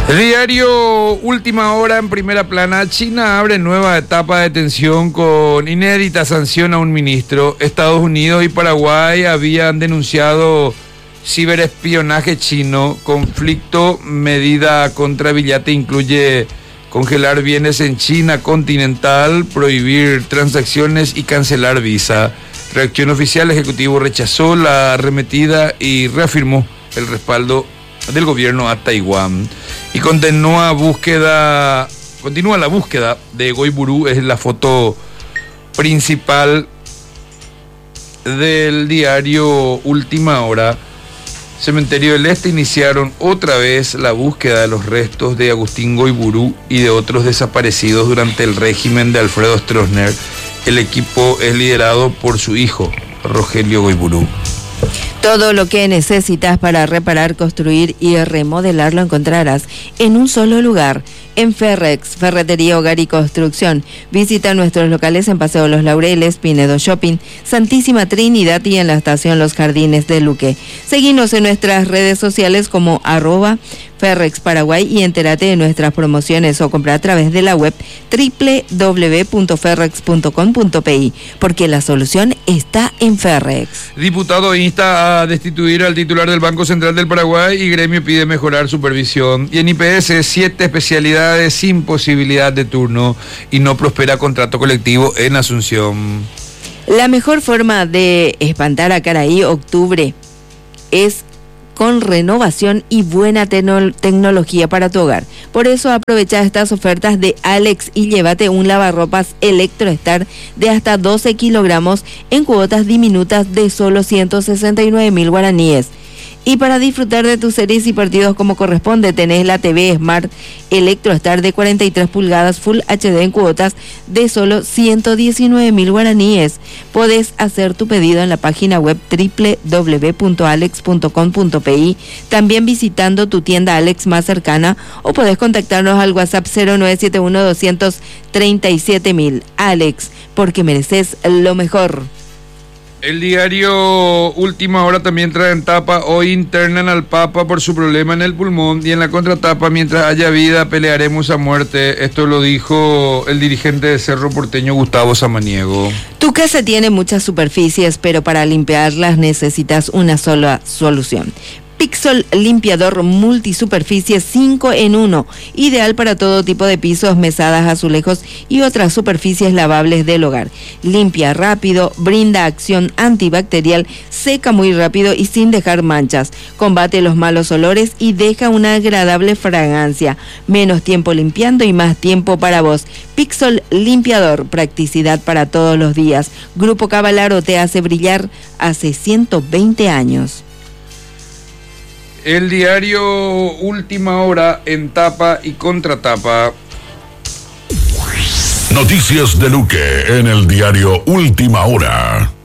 Diario Última Hora en primera plana. China abre nueva etapa de tensión con inédita sanción a un ministro. Estados Unidos y Paraguay habían denunciado ciberespionaje chino. Conflicto, medida contra Villate incluye congelar bienes en China continental, prohibir transacciones y cancelar visa. Reacción oficial, el Ejecutivo rechazó la arremetida y reafirmó el respaldo del gobierno a Taiwán. Y continúa la búsqueda de Goiburu, es la foto principal del diario Última Hora. Cementerio del Este iniciaron otra vez la búsqueda de los restos de Agustín Goiburu y de otros desaparecidos durante el régimen de Alfredo Stroessner. El equipo es liderado por su hijo, Rogelio Goiburu. Todo lo que necesitas para reparar, construir y remodelar lo encontrarás en un solo lugar, en Ferrex, Ferretería, Hogar y Construcción. Visita nuestros locales en Paseo Los Laureles, Pinedo Shopping, Santísima Trinidad y en la estación Los Jardines de Luque. Seguinos en nuestras redes sociales como @Ferrex Paraguay y entérate de nuestras promociones o compra a través de la web www.ferrex.com.pi, porque la solución está en Ferrex. Diputado insta a destituir al titular del Banco Central del Paraguay y gremio pide mejorar supervisión. Y en IPS, 7 especialidades sin posibilidad de turno y no prospera contrato colectivo en Asunción. La mejor forma de espantar a Caraí octubre es con renovación y buena tecnología para tu hogar. Por eso aprovecha estas ofertas de Alex y llévate un lavarropas Electrostar de hasta 12 kilogramos en cuotas diminutas de solo 169.000 guaraníes. Y para disfrutar de tus series y partidos como corresponde, tenés la TV Smart Electrostar de 43 pulgadas Full HD en cuotas de solo 119.000 guaraníes. Podés hacer tu pedido en la página web www.alex.com.pi, también visitando tu tienda Alex más cercana, o podés contactarnos al WhatsApp 0971-237.000. Alex, porque mereces lo mejor. El diario Última Hora también trae en tapa: hoy internan al Papa por su problema en el pulmón, y en la contratapa: mientras haya vida pelearemos a muerte. Esto lo dijo el dirigente de Cerro Porteño, Gustavo Samaniego. Tu casa tiene muchas superficies, pero para limpiarlas necesitas una sola solución. Pixol limpiador multisuperficie 5 en 1, ideal para todo tipo de pisos, mesadas, azulejos y otras superficies lavables del hogar. Limpia rápido, brinda acción antibacterial, seca muy rápido y sin dejar manchas, combate los malos olores y deja una agradable fragancia. Menos tiempo limpiando y más tiempo para vos. Pixol limpiador, practicidad para todos los días. Grupo Cavalaro te hace brillar hace 120 años. El diario Última Hora en tapa y contratapa. Noticias de Luque en el diario Última Hora.